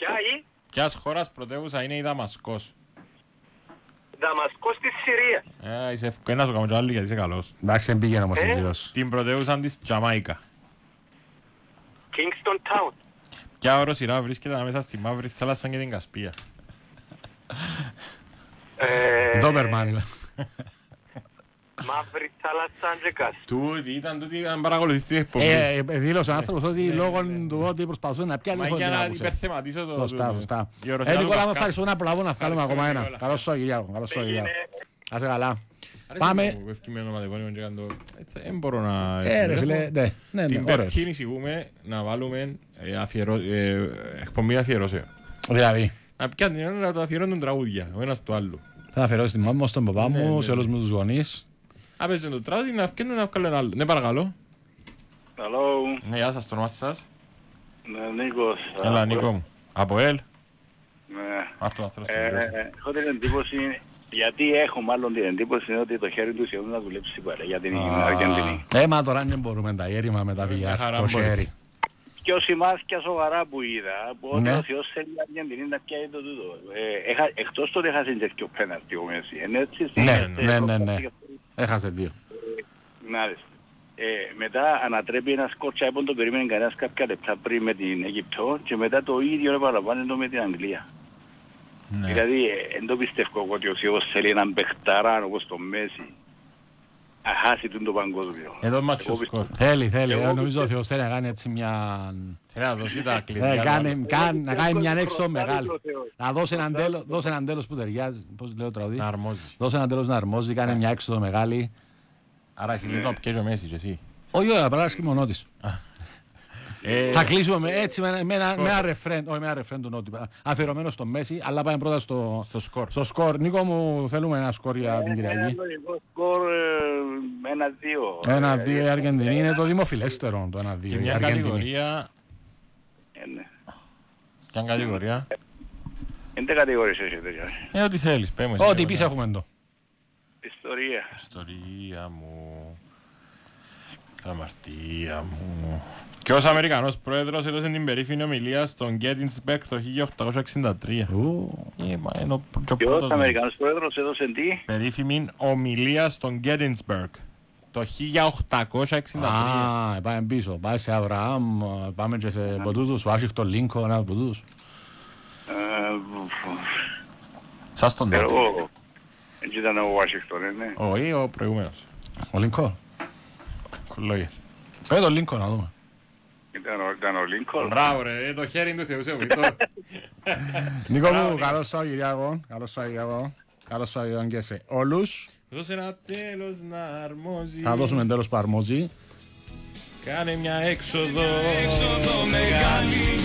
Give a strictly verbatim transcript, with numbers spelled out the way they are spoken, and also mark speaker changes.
Speaker 1: Ποια η?
Speaker 2: Ποιας χώρας πρωτεύουσα είναι η Δαμασκός?
Speaker 1: Δαμασκός της Συρίας.
Speaker 2: Ε, είσαι ευκαιρία να σου κάνω κι άλλο γιατί είσαι καλός.
Speaker 3: Εντάξει, δεν πήγαινε όμως εντελώς.
Speaker 2: Την πρωτεύουσα της Τζαμάικα.
Speaker 1: Kingston Town.
Speaker 2: Ποια οροσειρά βρίσκεται ανάμεσα στη Μαύρη Θάλασσα και την Κασπία?
Speaker 1: Ε,
Speaker 3: Ντόμπερμαν.
Speaker 1: Μαύρη θάλασσα και Κασπία.
Speaker 2: Τούτη ήταν τούτη αν παρακολουθείς την εκπομπή.
Speaker 3: Ε, δήλωσε ο άνθρωπος ότι λόγω του ότι προσπαθούσε να πιάνει
Speaker 2: Μα
Speaker 3: αυτό
Speaker 2: για
Speaker 3: δεν
Speaker 2: να
Speaker 3: άκουσε.
Speaker 2: υπερθεματίσω το...
Speaker 3: Σωστά, σωστά.
Speaker 2: η οροσειρά
Speaker 3: Ε,
Speaker 2: του
Speaker 3: Νικόλα, μου
Speaker 2: Καυκάσου.
Speaker 3: ευχαριστώ να προλάβω να βγάλουμε
Speaker 2: Ευχαριστώ,
Speaker 3: ακόμα ένα.
Speaker 2: Νικόλα.
Speaker 3: Καλώς σου, Κυριάκο. Καλώς σου, Κυριάκο. Άσε καλά.
Speaker 2: Άρεσε
Speaker 3: Πάμε.
Speaker 2: μου, ευκειμένο μαθηκόνιμο και κάνω... Δεν μπορώ να...
Speaker 3: Ε, ρε φίλε, ναι, ναι,
Speaker 2: Την
Speaker 3: ναι, ωραίος.
Speaker 2: Πέμπτη εισηγούμε να βάλουμε ε, αφιερώ- ε, εκπομπή αφιερώσεων.
Speaker 3: Δηλαδή,
Speaker 2: Να πιάνει να το αφιερώνουν τραγούδια, ο ένας του άλλου.
Speaker 3: θα αφαιρώσω τη μάμα μου, στον παπά
Speaker 2: Ναι,
Speaker 3: μου,
Speaker 2: ναι,
Speaker 3: σε όλους μου τους γονείς.
Speaker 2: Άπαιζε το τραγούδι να φτιάχνουν να βγάλουν άλλο. Ναι, παρακαλώ.
Speaker 4: Hello,
Speaker 2: Ναι, γεια σας, το όνομά σας.
Speaker 4: ναι, Νίκος.
Speaker 2: Έλα, Νίκο μου. Από ελ.
Speaker 4: Ναι.
Speaker 2: Αυτό να θέλω να
Speaker 4: Ε,
Speaker 2: συμπληρώσω.
Speaker 4: έχω την εντύπωση, γιατί έχω μάλλον την εντύπωση ότι το χέρι του σχεδόν να δουλέψει πάλι για την Αργεντινή.
Speaker 3: Ε, μα τώρα δεν μπορούμε τα έρημα με τα βι αρ, το χέρι.
Speaker 4: Και ο Σιμάσκια σοβαρά που είδα, που
Speaker 3: Ναι.
Speaker 4: ο Θεός θέλει η Αργεντινή να πιάει το τούτο. Ε, έχα- εκτός τότε έχασε και πιο πέναρτι ο Μέση. Είναι έτσι,
Speaker 3: Ναι,
Speaker 4: ε,
Speaker 3: ναι, ναι, ναι. Έχασε δύο.
Speaker 4: Μάλιστα. Ε, μετά ανατρέπει ένα σκορτσά που τον περίμενε κανένας κάποια λεπτά πριν με την Αίγυπτο και μετά το ίδιο επαναλαμβάνει το με την Αγγλία.
Speaker 2: Ναι.
Speaker 4: Δηλαδή, δεν το πιστεύω εγώ ότι ο Θεός θέλει έναν παιχταρά όπως το Μέση να χάσει τον το παγκόσμιο.
Speaker 2: Εδώ μάτσο
Speaker 4: Εγώ
Speaker 2: σκορ.
Speaker 3: Θέλει, θέλει.
Speaker 4: Εγώ
Speaker 3: Ε, Νομίζω ο
Speaker 4: πιστεύω-
Speaker 3: Θεός θέλει να κάνει έτσι μια...
Speaker 2: Θέλει να δώσει τα
Speaker 3: Ε,
Speaker 2: κλειδιά.
Speaker 3: κάνει-
Speaker 2: του
Speaker 3: κάνει- Να κάνει μια
Speaker 4: Πιστεύω
Speaker 3: έξοδο
Speaker 4: ότι
Speaker 3: μεγάλη.
Speaker 4: ο Θεός.
Speaker 3: Να δώσει έναν τέλος- δώσει έναν τέλος που ταιριάζει. Πώς λέει το τραγούδι.
Speaker 2: άλλου. Να αρμόζει.
Speaker 3: Δώσει έναν τέλος να αρμόζει, κάνει μια έξοδο μεγάλη.
Speaker 2: Άρα εσύ λες να πιέζει ο Μέση και εσύ.
Speaker 3: Όχι, όχι, απλά και μονό της.
Speaker 2: Ε,
Speaker 3: Θα κλείσουμε με, έτσι με, ένα- με, ένα, με ένα ρεφρέν, όχι με ένα ρεφρέν του Νότι, αφιερωμένο στο Μέση, αλλά πάμε πρώτα στο,
Speaker 2: Στο σκορ.
Speaker 3: στο σκορ. Νίκο μου, θέλουμε ένα σκορ για την
Speaker 4: Ένα
Speaker 3: Κυριακή.
Speaker 4: λογικό σκορ, ε, ένα-δύο.
Speaker 3: Ένα-δύο η Αργεντινή είναι το δημοφιλέστερο το ένα-δύο.
Speaker 2: Και
Speaker 3: η
Speaker 2: μια
Speaker 3: Αργεντινή.
Speaker 2: κατηγορία.
Speaker 4: Ε, ναι.
Speaker 2: Μια κατηγορία.
Speaker 4: Είναι κατηγορίες έχει τέτοια.
Speaker 2: Ε, ό,τι θέλεις. Πες μου εσύ.
Speaker 3: Ό,τι πεις έχουμε το.
Speaker 4: Ιστορία.
Speaker 2: Ιστορία μου. Αμαρτία μου. Και ως Αμερικανός πρόεδρος έδωσε την περίφημη ομιλία στον Gettysburg το χίλια οκτακόσια εξήντα τρία.
Speaker 3: Ου,
Speaker 2: Ε, μα είναι ο πr- ο
Speaker 4: Και ο
Speaker 2: πρώτος
Speaker 4: Αμερικανός πρόεδρος έδωσε τι.
Speaker 2: περίφημη ομιλία στον Gettysburg το χίλια οκτακόσια εξήντα τρία.
Speaker 3: Α, πάμε πίσω. Πάμε σε Αβραάμ, πάμε και σε ποτούτους, Ουάσιγκτον, Λίνκον, ένα ποτούτους.
Speaker 4: Ε,
Speaker 2: Σας τον
Speaker 4: Ξέρω
Speaker 2: τότε.
Speaker 4: εγώ. Έτσι ήταν ο Ουάσιγκτον, ε, ναι.
Speaker 2: Όχι, ο προηγούμενος.
Speaker 3: Ο Λίνκον.
Speaker 2: Κολόγια.
Speaker 3: Πες τον Λίνκον να δούμε.
Speaker 4: Ήταν ο- Ήταν ο Λίνκολν.
Speaker 2: Μπράβο ρε, το χέρι του Θεού σε βοηθώ.
Speaker 3: Νίκο μου, καλώς Σαββατοκύριακο. Καλώς Σαββατοκύριακο. Καλώς Σαββατοκύριακο και σε όλους.
Speaker 2: Δώσε ένα τέλος να αρμόζει.
Speaker 3: Θα δώσουμε τέλος που αρμόζει.
Speaker 2: Κάνε μια έξοδο.
Speaker 5: Έξοδο μεγάλη